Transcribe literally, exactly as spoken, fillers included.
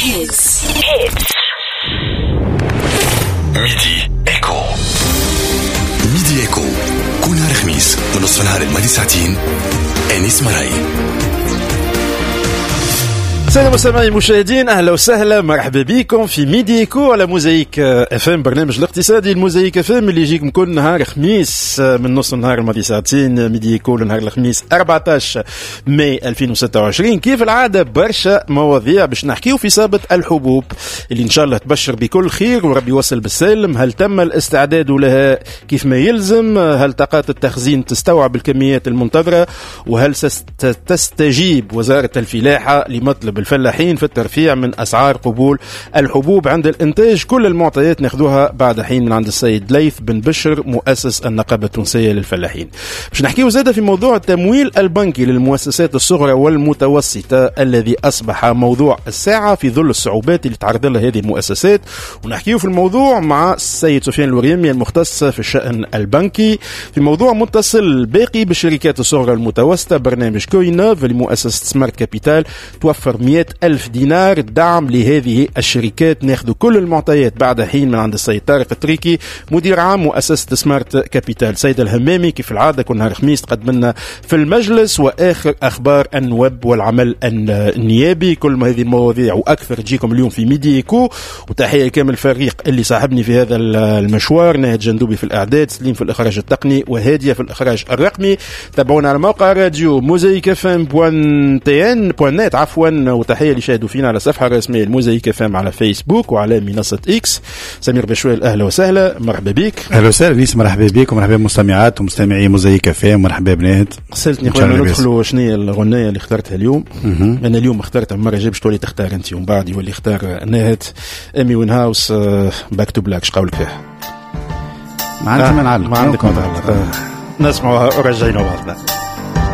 Hits. Hits. ميدي إيكو. ميدي إيكو كل نهار خميس من نصف النهار لمدة ساعتين. أنيس مراي. سلام المستمعين المشاهدين، اهلا وسهلا، مرحبا بكم في ميدي إيكو على موزايك اف ام، برنامج الاقتصادي الموزايك اف ام اللي يجيكم كل نهار خميس من نص النهار الماضي ساعتين. ميدي إيكو نهار الخميس أربعطاش ماي ألفين وستة وعشرين. كيف العاده برشا مواضيع باش نحكيو في سابة الحبوب اللي ان شاء الله تبشر بكل خير وربي يوصل بالسلم. هل تم الاستعداد لها كيف ما يلزم؟ هل طاقات التخزين تستوعب الكميات المنتظره؟ وهل تستجيب وزاره الفلاحه لمطلب الفلاحين في الترفيع من أسعار قبول الحبوب عند الإنتاج؟ كل المعطيات ناخذوها بعد حين من عند السيد ليث بن بشر مؤسس النقابة التونسية للفلاحين. باش نحكيو زادة في موضوع التمويل البنكي للمؤسسات الصغرى والمتوسطة الذي أصبح موضوع الساعة في ظل الصعوبات اللي تعرض لها هذه المؤسسات، ونحكيو في الموضوع مع السيد سفيان الوريمي المختص في الشأن البنكي في موضوع متصل باقي بالشركات الصغرى المتوسطة. برنامج كوينوف لمؤسسة سمارت كابيتال توفر مئة ألف دينار دعم لهذه الشركات. ناخذ كل المعطيات بعد حين من عند السيد طارق التريكي مدير عام مؤسسة سمارت كابيتال. سيد الهمامي كيف العادة كل نهار خميس تقدم لنا في المجلس وآخر أخبار النواب والعمل النيابي. كل ما هذه المواضيع وأكثر تجيكم اليوم في ميدي إيكو. وتحية كامل الفريق اللي صاحبني في هذا المشوار، ناهد جندوبي في الإعداد، سليم في الإخراج التقني، وهادية في الإخراج الرقمي. تابعونا على موقع راديو موزايك اف ام بوان تي ان بوان نت عفوا، وتحية اللي شاهدوا فينا على الصفحة الرسمية الموزايك اف ام على فيسبوك وعلى منصة اكس. سمير بشويل اهلا وسهلا، مرحبا بك. اهلا وسهلا ليس، مرحبا بك ومرحبا بمستمعات ومستمعي موزايك اف ام، مرحبا بنات. سالتني قبل ما ندخلوا شنو هي الغنية اللي اخترتها اليوم. انا اليوم اخترتها، المرة الجاية باش تولي تختار انت ومن بعد يولي يختار ناهد. امي وين هاوس باك تو بلاك، شقولك فيها؟ ما عندك ما نعلق، ما عندك ما تعلق. نسمعوها ورجعينا بعضنا.